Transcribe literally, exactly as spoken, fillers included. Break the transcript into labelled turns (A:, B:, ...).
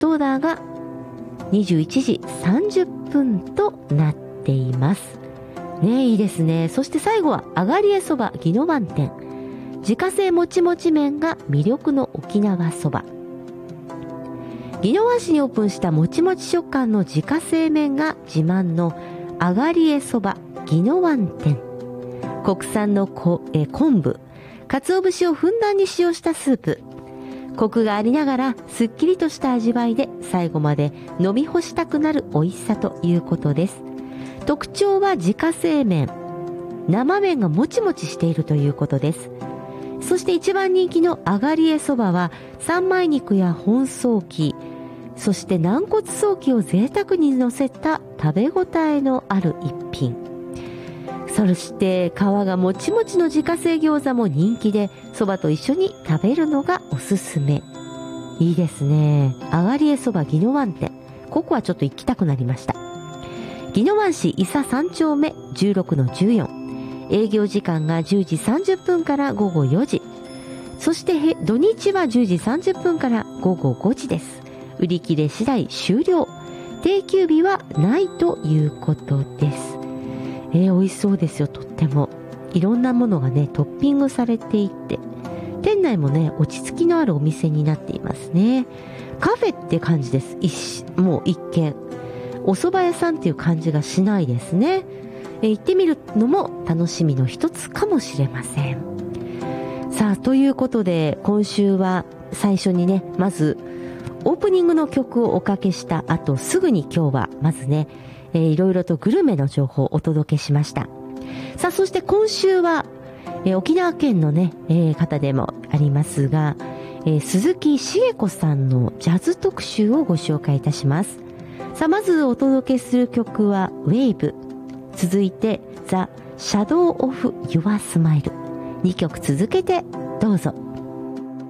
A: トダがにじゅういちじさんじゅっぷんとなっていますね。いいですね。そして最後はあがりえそば宜野湾店、自家製もちもち麺が魅力の沖縄そば。宜野湾市にオープンしたもちもち食感の自家製麺が自慢のあがりえそば宜野湾店。国産のこえ昆布、鰹節をふんだんに使用したスープ、コクがありながらすっきりとした味わいで最後まで飲み干したくなる美味しさということです。特徴は自家製麺、生麺がもちもちしているということです。そして一番人気のあがりえそばは三枚肉や本ソーキ、そして軟骨ソーキを贅沢に乗せた食べ応えのある一品。そして皮がもちもちの自家製餃子も人気で、そばと一緒に食べるのがおすすめ。いいですね。あがりえそば宜野湾店、ここはちょっと行きたくなりました。宜野湾市伊佐さん丁目 じゅうろくのじゅうよん、営業時間がじゅうじさんじゅっぷんから午後よじ、そして土日はじゅうじさんじゅっぷんから午後ごじです。売り切れ次第終了。定休日はないということです。えー、美味しそうですよ。とってもいろんなものがねトッピングされていて、店内もね落ち着きのあるお店になっていますね。カフェって感じです。一もう一見お蕎麦屋さんっていう感じがしないですね。えー、行ってみるのも楽しみの一つかもしれません。さあ、ということで今週は最初にね、まずオープニングの曲をおかけした後すぐに今日はまずね、えー、いろいろとグルメの情報をお届けしました。さあ、そして今週は、えー、沖縄県のね、えー、方でもありますが、えー、鈴木茂子さんのジャズ特集をご紹介いたします。さあ、まずお届けする曲はウェーブ、続いてザ・シャドウ・オフ・ユア・スマイル、にきょく続けてどうぞ。